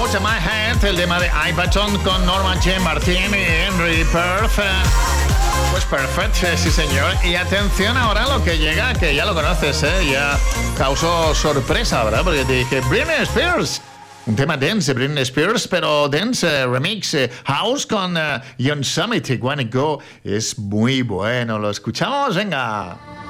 Out of My Head, el tema de iPatton con Norma Jean Martin y Henry Perth. Pues perfecto, sí señor. Y atención ahora a lo que llega, que ya lo conoces, ya causó sorpresa, ¿verdad? Porque te dije, Britney Spears. Un tema dance de Britney Spears, pero dance remix house con Young Summit y Wanna Go. Es muy bueno. ¿Lo escuchamos? Venga.